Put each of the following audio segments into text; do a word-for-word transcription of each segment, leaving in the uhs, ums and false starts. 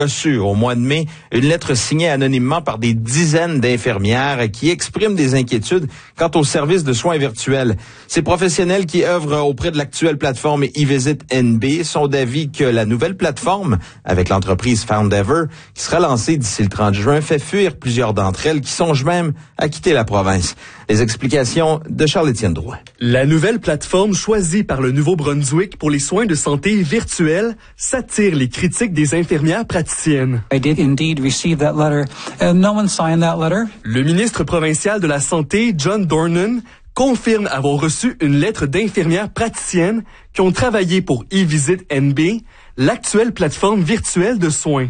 reçu au mois de mai une lettre signée anonymement par des dizaines d'infirmières qui expriment des inquiétudes quant au service de soins virtuels. Ces professionnels qui œuvrent auprès de l'actuelle plateforme eVisit N B sont d'avis que la nouvelle plateforme, avec l'entreprise Foundever, qui sera lancée d'ici le trente juin, fait fuir plusieurs d'entre elles qui songent même à quitter la province. Les explications de Charles-Étienne Drouin. La nouvelle plateforme choisie par le Nouveau-Brunswick pour les soins de santé virtuels s'attire les critiques des infirmières praticiennes. I did indeed receive that letter. Uh, no one signed that letter. Le ministre provincial de la Santé, John Dornan, confirme avoir reçu une lettre d'infirmières praticiennes qui ont travaillé pour eVisit N B, l'actuelle plateforme virtuelle de soins.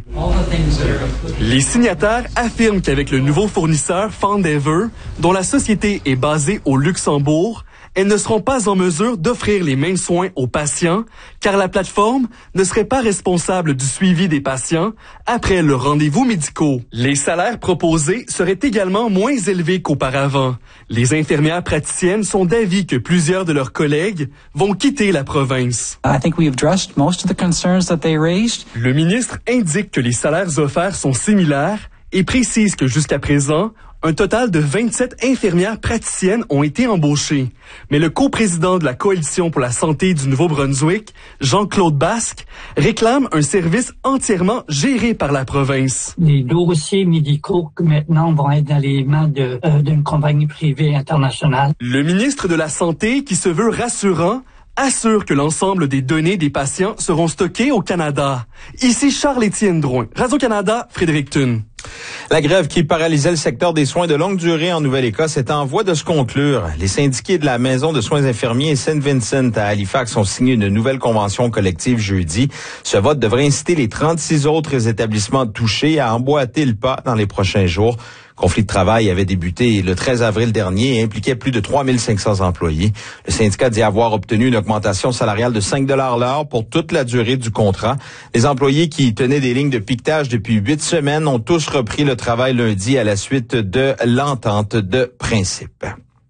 Les signataires affirment qu'avec le nouveau fournisseur Foundever, dont la société est basée au Luxembourg, elles ne seront pas en mesure d'offrir les mêmes soins aux patients, car la plateforme ne serait pas responsable du suivi des patients après leurs rendez-vous médicaux. Les salaires proposés seraient également moins élevés qu'auparavant. Les infirmières praticiennes sont d'avis que plusieurs de leurs collègues vont quitter la province. I think we have addressed most of the concerns that they raised. Le ministre indique que les salaires offerts sont similaires et précise que jusqu'à présent, un total de vingt-sept infirmières praticiennes ont été embauchées. Mais le coprésident de la Coalition pour la santé du Nouveau-Brunswick, Jean-Claude Basque, réclame un service entièrement géré par la province. Les dossiers médicaux maintenant vont être dans les mains de, euh, d'une compagnie privée internationale. Le ministre de la Santé, qui se veut rassurant, assure que l'ensemble des données des patients seront stockées au Canada. Ici Charles-Étienne Drouin, Radio-Canada, Fredericton. La grève qui paralysait le secteur des soins de longue durée en Nouvelle-Écosse est en voie de se conclure. Les syndiqués de la Maison de soins infirmiers Saint Vincent à Halifax ont signé une nouvelle convention collective jeudi. Ce vote devrait inciter les trente-six autres établissements touchés à emboîter le pas dans les prochains jours. Le conflit de travail avait débuté le treize avril dernier et impliquait plus de trois mille cinq cents employés. Le syndicat dit avoir obtenu une augmentation salariale de cinq dollars l'heure pour toute la durée du contrat. Les employés qui tenaient des lignes de piquetage depuis huit semaines ont tous repris le travail lundi à la suite de l'entente de principe.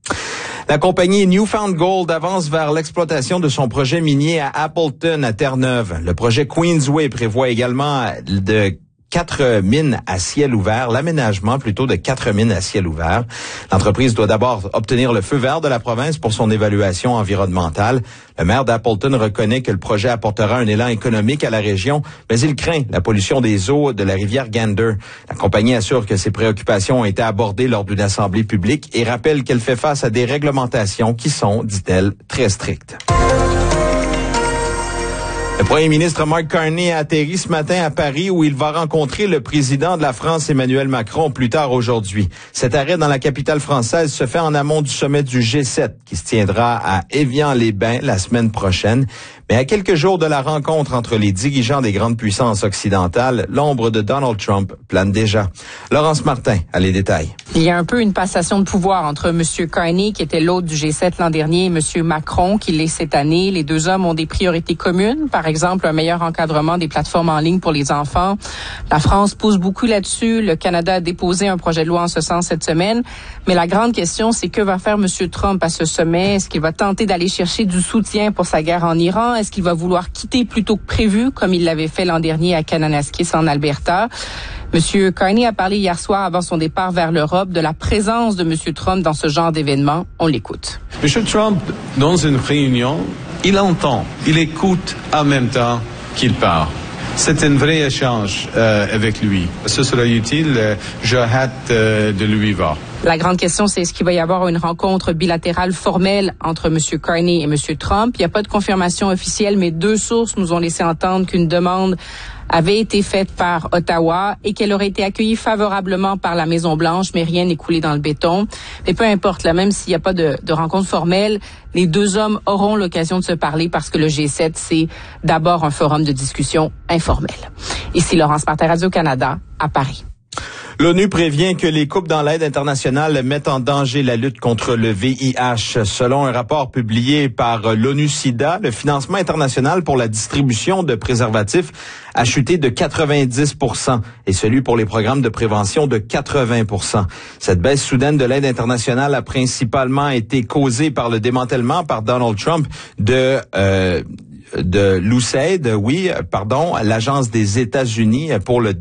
La compagnie Newfound Gold avance vers l'exploitation de son projet minier à Appleton, à Terre-Neuve. Le projet Queensway prévoit également de quatre mines à ciel ouvert, l'aménagement plutôt de quatre mines à ciel ouvert. L'entreprise doit d'abord obtenir le feu vert de la province pour son évaluation environnementale. Le maire d'Appleton reconnaît que le projet apportera un élan économique à la région, mais il craint la pollution des eaux de la rivière Gander. La compagnie assure que ses préoccupations ont été abordées lors d'une assemblée publique et rappelle qu'elle fait face à des réglementations qui sont, dit-elle, très strictes. Le premier ministre Mark Carney a atterri ce matin à Paris où il va rencontrer le président de la France, Emmanuel Macron, plus tard aujourd'hui. Cet arrêt dans la capitale française se fait en amont du sommet du G sept qui se tiendra à Évian-les-Bains la semaine prochaine. Mais à quelques jours de la rencontre entre les dirigeants des grandes puissances occidentales, l'ombre de Donald Trump plane déjà. Laurence Martin a les détails. Il y a un peu une passation de pouvoir entre M. Carney, qui était l'hôte du G sept l'an dernier, et M. Macron, qui l'est cette année. Les deux hommes ont des priorités communes. Par exemple, un meilleur encadrement des plateformes en ligne pour les enfants. La France pousse beaucoup là-dessus. Le Canada a déposé un projet de loi en ce sens cette semaine. Mais la grande question, c'est que va faire M. Trump à ce sommet? Est-ce qu'il va tenter d'aller chercher du soutien pour sa guerre en Iran? Est-ce qu'il va vouloir quitter plus tôt que prévu, comme il l'avait fait l'an dernier à Kananaskis en Alberta? M. Carney a parlé hier soir, avant son départ vers l'Europe, de la présence de M. Trump dans ce genre d'événement. On l'écoute. M. Trump, dans une réunion, il entend, il écoute en même temps qu'il parle. C'est un vrai échange euh, avec lui. Ce sera utile. Euh, J'ai hâte euh, de lui voir. La grande question, c'est est-ce qu'il va y avoir une rencontre bilatérale formelle entre M. Carney et M. Trump? Il n'y a pas de confirmation officielle, mais deux sources nous ont laissé entendre qu'une demande avait été faite par Ottawa et qu'elle aurait été accueillie favorablement par la Maison-Blanche, mais rien n'est coulé dans le béton. Mais peu importe, là, même s'il n'y a pas de, de rencontre formelle, les deux hommes auront l'occasion de se parler parce que le G sept, c'est d'abord un forum de discussion informel. Ici Laurence Martin, Radio-Canada, à Paris. L'ONU prévient que les coupes dans l'aide internationale mettent en danger la lutte contre le V I H. Selon un rapport publié par l'ONU-SIDA, le financement international pour la distribution de préservatifs a chuté de quatre-vingt-dix pour cent et celui pour les programmes de prévention de quatre-vingts pour cent. Cette baisse soudaine de l'aide internationale a principalement été causée par le démantèlement par Donald Trump de... Euh, de l'U S A I D, oui, pardon, l'Agence des États-Unis pour le